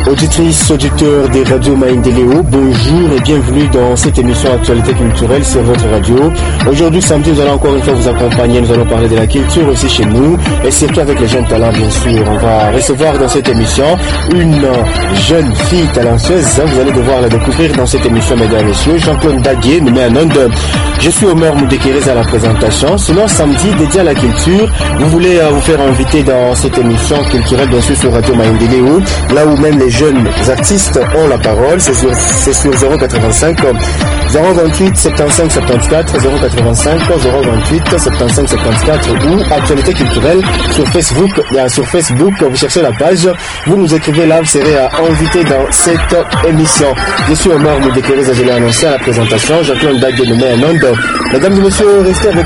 Auditrices, auditeurs des radios Maendeleo, bonjour et bienvenue dans cette émission Actualité culturelle sur votre radio. Aujourd'hui, samedi, nous allons encore une fois vous accompagner. Nous allons parler de la culture aussi chez nous et surtout avec les jeunes talents, bien sûr. On va recevoir dans cette émission une jeune fille talentueuse. Vous allez devoir la découvrir dans cette émission, mesdames et messieurs. Jean-Claude Daguier, nommé un onde. Je suis Omer Moudekérez à la présentation. Sinon, samedi, dédié à la culture, vous voulez vous faire inviter dans cette émission culturelle, bien sûr, sur Radio Maendeleo, là où même les jeunes artistes ont la parole. C'est sur 085 028 75 74 085 028 75 74 ou Actualité culturelle sur Facebook. Sur Facebook, vous cherchez la page, vous nous écrivez là, vous serez invité dans cette émission. Je suis Omar Moudekérez, je l'ai annoncé à la présentation. Jean-Claude Daguier, nommé un onde. Mesdames et messieurs, restez avec